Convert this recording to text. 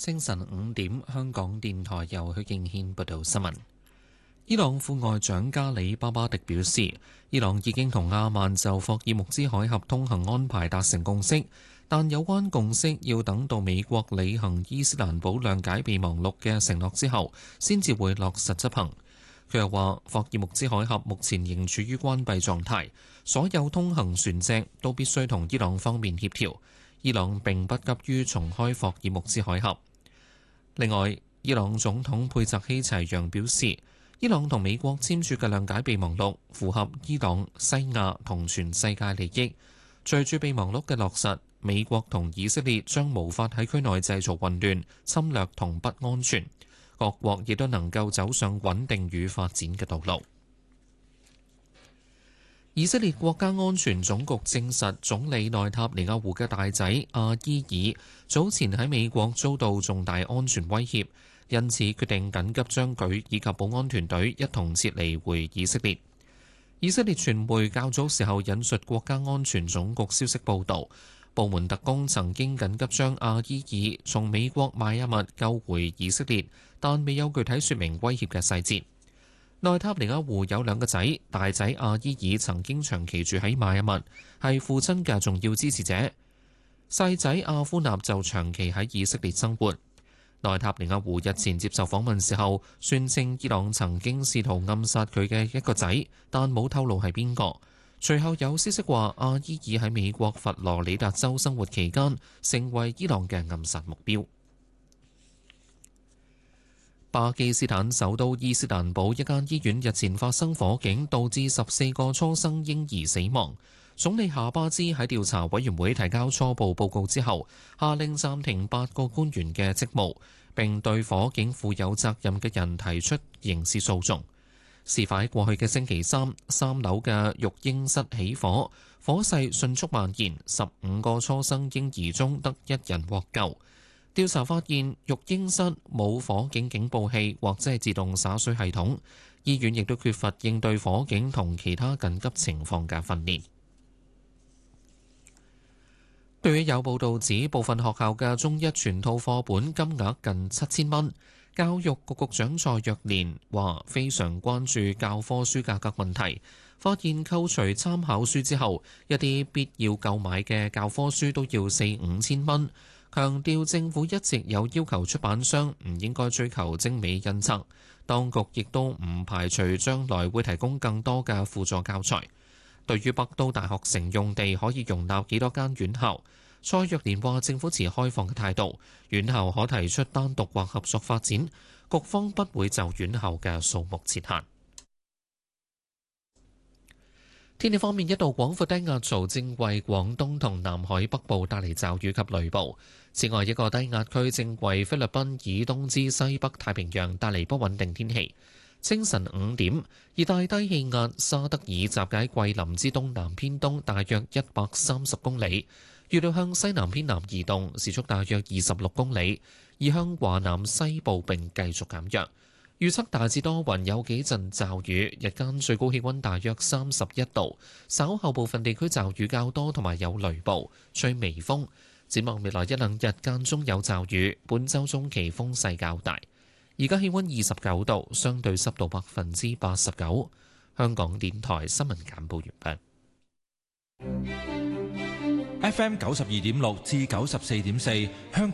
清晨5點，香港電台由許敬軒報道新聞。伊朗副外長加里巴巴迪表示，伊朗已經同阿曼就霍爾木茲海峽通行安排達成共識，但有關共識要等到美國履行伊斯蘭堡諒解備忘錄嘅承諾之後，先至會落實執行。佢又話，霍爾木茲海峽目前仍處於關閉狀態，所有通行船隻都必須同伊朗方面協調。伊朗並不急於重開霍爾木茲海峽。另外，伊朗總統佩澤希齊揚表示，伊朗同美國簽署嘅諒解備忘錄符合伊朗、西亞同全世界利益。隨住備忘錄嘅落實，美國同以色列將無法喺區內製造混亂、侵略同不安全，各國亦都能夠走上穩定與發展嘅道路。以色列國家安全總局證實，總理內塔尼亞胡嘅大仔阿伊爾早前喺美國遭到重大安全威脅，因此決定緊急將佢以及保安團隊一同撤離回以色列。以色列傳媒較早時候引述國家安全總局消息報導，部門特工曾經緊急將阿伊爾從美國邁阿密救回以色列，但未有具體説明威脅嘅細節。內塔尼亞胡有兩個仔，大仔阿伊爾曾經長期住喺邁阿密，係父親嘅重要支持者。細仔阿夫納就長期喺以色列生活。內塔尼亞胡日前接受訪問時候，宣稱伊朗曾經試圖暗殺佢嘅一個仔，但冇透露係邊個。隨後有消息話，阿伊爾喺美國佛羅里達州生活期間，成為伊朗嘅暗殺目標。巴基斯坦首都伊斯蘭堡一間醫院日前發生火警，導致14個初生嬰兒死亡。總理夏巴茲喺調查委員會提交初步報告之後，下令暫停8個官員嘅職務，並對火警負有責任嘅人提出刑事訴訟。事發喺過去嘅星期三，3樓嘅育嬰室起火，火勢迅速蔓延，15個初生嬰兒中得1人獲救。調查發現，育嬰室冇火警警報器或者係自動灑水系統，醫院亦都缺乏應對火警同其他緊急情況嘅訓練。對於有報道指部分學校嘅中一全套課本金額近7000蚊，教育局局長蔡若蓮話非常關注教科書價格問題，發現扣除參考書之後，一啲必要購買嘅教科書都要4-5千蚊。強調政府一直有要求出版商唔應該追求精美印刷，當局亦都唔排除將來會提供更多嘅輔助教材。對於北都大學城用地可以容納幾多間院校，蔡若蓮話政府持開放嘅態度，院校可提出單獨或合作發展，局方不會就院校嘅數目設限。天氣方面，一道廣闊低壓槽正為廣東同南海北部帶嚟驟雨及雷暴。此外，一個低壓區正為菲律賓以東至西北太平洋帶嚟不穩定天氣。清晨5點，熱帶低氣壓沙德爾集結喺桂林之東南偏東大約130公里，預料向西南偏南移動，時速大約26公里，移向華南西部並繼續減弱。預測大致多雲，有幾陣驟雨，日間最高氣溫大約31度，稍後部分地區驟雨較多同埋有雷暴，吹微風。展望未來一兩日間中有驟雨，本週中期風勢較大。而家氣溫29度，相對濕度89%。香港電台新聞簡報完畢。FM 92.6至94.4，香港